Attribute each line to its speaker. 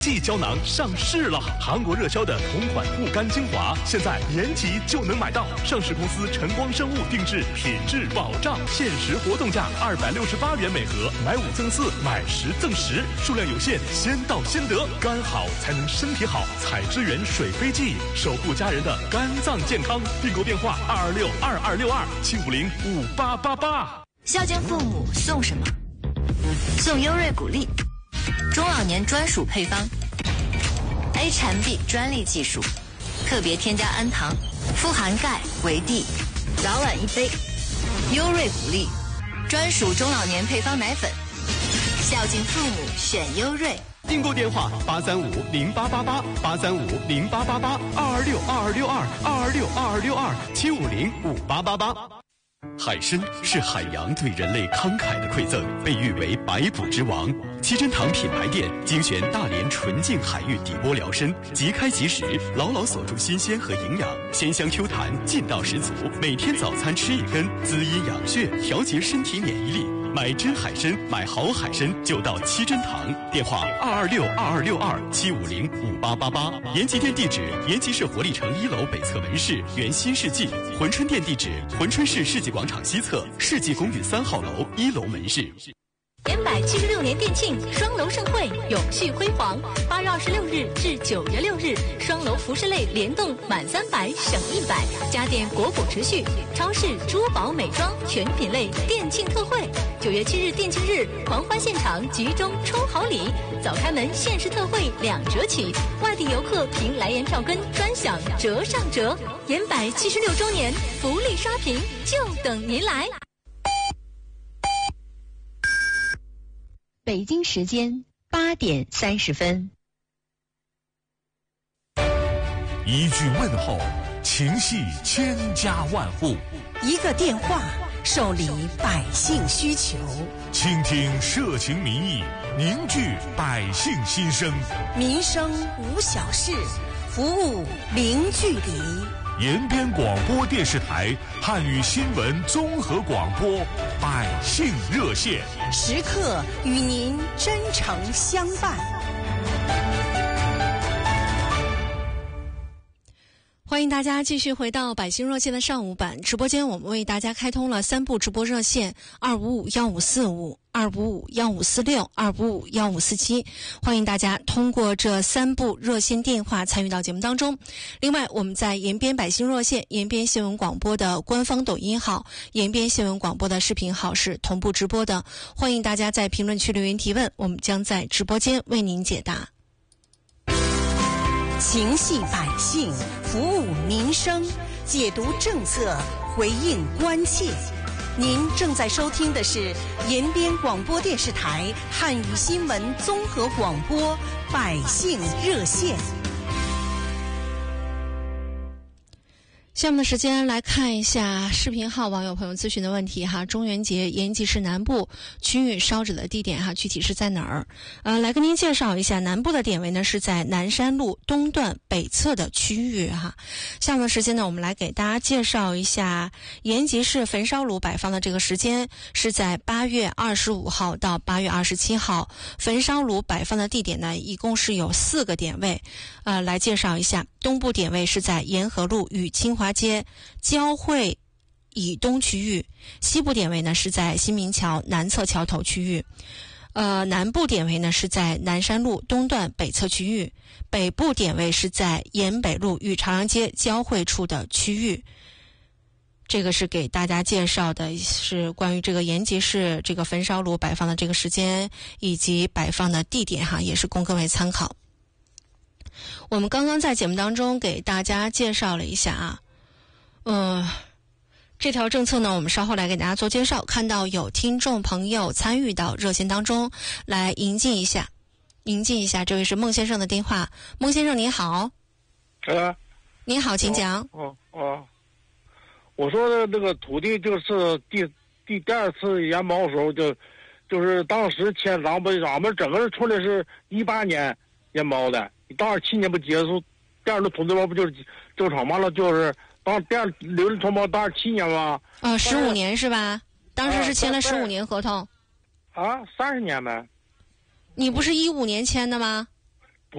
Speaker 1: 季胶囊上市了，韩国热销的同款护肝精华，现在延吉就能买到。上市公司晨光生物定制，品质保障，限时活动价268元每盒，买5赠4，买10赠10，数量有限，先到先得。肝好才能身体好，采之源水飞记，守护家人的肝脏健康。订购电话2262262，7505888。
Speaker 2: 孝敬父母送什么？送优瑞谷粒。中老年专属配方 ，A 产 B 专利技术，特别添加氨糖，富含钙、维 D， 早晚1杯。优瑞谷粒，专属中老年配方奶粉，孝敬父母选优瑞。
Speaker 1: 订购电话8350888，8350888，2262262，2262262，7505888。海参是海洋对人类慷慨的馈赠，被誉为百补之王。七珍堂品牌店精选大连纯净海域底波疗参，即开即食，牢牢锁住新鲜和营养，鲜香 Q 弹，劲道十足。每天早餐吃1根，滋阴养血，调节身体免疫力。买真海参，买好海参就到七珍堂。电话2262262，7505888。延吉店地址：延吉市活力城1楼北侧门市原新世纪。珲春店地址：珲春市世纪广场西侧世纪公寓3号楼1楼门市。
Speaker 3: 延柏76年店庆双楼盛会，永续辉煌。8月26日至9月6日，双楼服饰类联动满300省100，家电国补持续，超市、珠宝、美妆全品类店庆特惠。9月7日店庆日，狂欢现场集中抽好礼，早开门限时特惠2折起，外地游客凭来源票根专享折上折。延柏76周年福利刷屏，就等您来。
Speaker 4: 北京时间8点30分。
Speaker 5: 一句问候，情系千家万户；
Speaker 6: 一个电话，受理百姓需求。
Speaker 5: 倾听社情民意，凝聚百姓心声。
Speaker 6: 民生无小事，服务零距离。
Speaker 5: 延边广播电视台汉语新闻综合广播百姓热线，
Speaker 6: 时刻与您真诚相伴。
Speaker 3: 欢迎大家继续回到百姓热线的上午版直播间，我们为大家开通了3部直播热线：2551545、2551546、2551547。欢迎大家通过这3部热线电话参与到节目当中。另外，我们在延边百姓热线、延边新闻广播的官方抖音号、延边新闻广播的视频号是同步直播的。欢迎大家在评论区留言提问，我们将在直播间为您解答。
Speaker 6: 情系百姓，服务民生，解读政策，回应关切。您正在收听的是延边广播电视台汉语新闻综合广播百姓热线。
Speaker 3: 下面的时间来看一下视频号网友朋友咨询的问题哈。中元节延吉市南部区域烧纸的地点哈，具体是在哪儿？来跟您介绍一下，南部的点位呢是在南山路东段北侧的区域哈。下面的时间呢，我们来给大家介绍一下延吉市焚烧炉摆放的这个时间是在8月25号到8月27号。焚烧炉摆放的地点呢，一共是有4个点位。来介绍一下，东部点位是在沿河路与清华街交汇以东区域，西部点位呢是在新民桥南侧桥头区域，南部点位呢是在南山路东段北侧区域，北部点位是在沿北路与朝阳街交汇处的区域。这个是给大家介绍的，是关于这个延吉市这个焚烧炉摆放的这个时间以及摆放的地点哈，也是供各位参考。我们刚刚在节目当中给大家介绍了一下这条政策呢，我们稍后来给大家做介绍。看到有听众朋友参与到热线当中来迎进一下，这位是孟先生的电话。孟先生您好。您好，请讲。
Speaker 7: 我说的那个土地就是第2次研毛的时候，就是当时签咱们整个村里是18年研毛的，到27年不结束，第2轮土地包不就是正常完了，就是当第2轮土地包到27年吗
Speaker 3: ？15年是吧？当时是签了15年合同。
Speaker 7: 30年呗。
Speaker 3: 你不是15年签的吗？